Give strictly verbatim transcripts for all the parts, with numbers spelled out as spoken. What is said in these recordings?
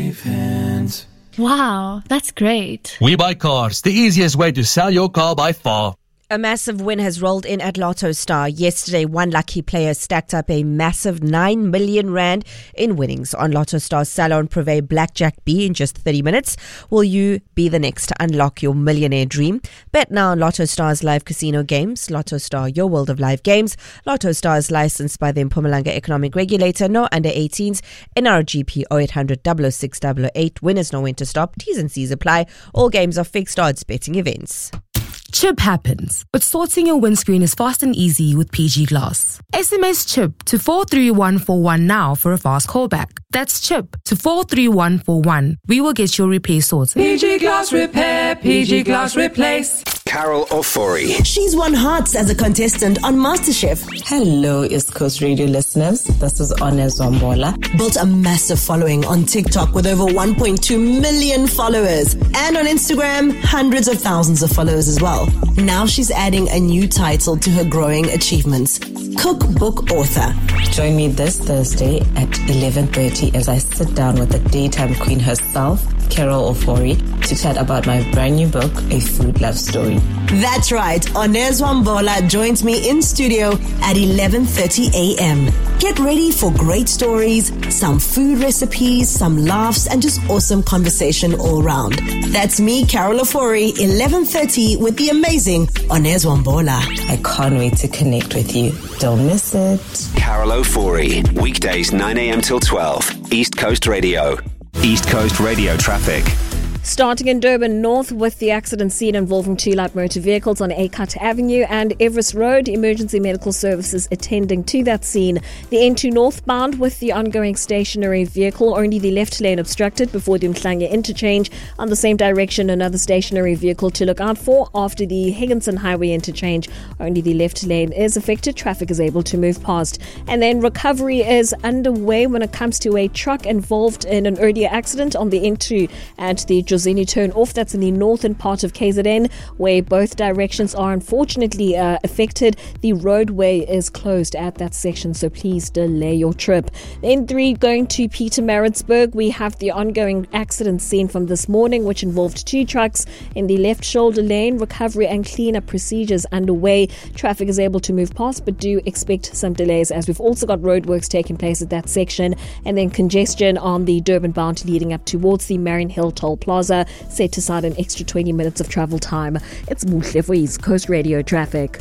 event. Wow, that's great. We Buy Cars, the easiest way to sell your car by far. A massive win has rolled in at Lotto Star. Yesterday, one lucky player stacked up a massive nine million rand in winnings on Lotto Star's Salon Privé Blackjack B in just thirty minutes. Will you be the next to unlock your millionaire dream? Bet now on Lotto Star's live casino games. Lotto Star, your world of live games. Lotto Star is licensed by the Mpumalanga Economic Regulator. No under eighteens. N R G P zero eight hundred, double oh six, double oh eight. Winners know when to stop. T's and C's apply. All games are fixed odds betting events. Chip happens, but sorting your windscreen is fast and easy with P G Glass. S M S CHIP to four three one four one now for a fast callback. That's CHIP to four three one four one. We will get your repair sorted. P G Glass Repair, P G Glass Replace. Carol Ofori. She's won hearts as a contestant on MasterChef. Hello, East Coast Radio listeners. This is Onez Wambola. Built a massive following on TikTok with over one point two million followers. And on Instagram, hundreds of thousands of followers as well. Now she's adding a new title to her growing achievements. Cookbook author. Join me this Thursday at eleven thirty as I sit down with the daytime queen herself, Carol Ofori, to chat about my brand new book, A Food Love Story. That's right. Onez Wambola joins me in studio at eleven thirty a.m. Get ready for great stories, some food recipes, some laughs, and just awesome conversation all round. That's me, Carol Ofori, eleven thirty with the amazing Onez Wambola. I can't wait to connect with you. Don't miss it. Carol Ofori, weekdays nine a.m. till twelve, East Coast Radio. East Coast Radio traffic. Starting in Durban North with the accident scene involving two light motor vehicles on Acut Avenue and Everest Road, emergency medical services attending to that scene. The N two northbound with the ongoing stationary vehicle, only the left lane obstructed before the Mhlanga interchange. On the same direction, another stationary vehicle to look out for after the Higginson Highway interchange. Only the left lane is affected. Traffic is able to move past. And then recovery is underway when it comes to a truck involved in an earlier accident on the N two at the Jozini turn off. That's in the northern part of K Z N, where both directions are unfortunately uh, affected. The roadway is closed at that section, so please delay your trip. N three going to Pietermaritzburg, we have the ongoing accident scene from this morning, which involved two trucks in the left shoulder lane. Recovery and cleanup procedures underway. Traffic is able to move past, but do expect some delays, as we've also got roadworks taking place at that section, and then congestion on the Durban bound leading up towards the Marion Hill Toll Plaza, set aside an extra twenty minutes of travel time. It's Muhle for East Coast Radio traffic.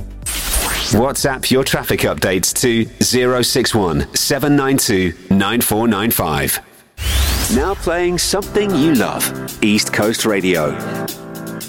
WhatsApp your traffic updates to zero six one seven nine two nine four nine five. Now playing something you love. East Coast Radio.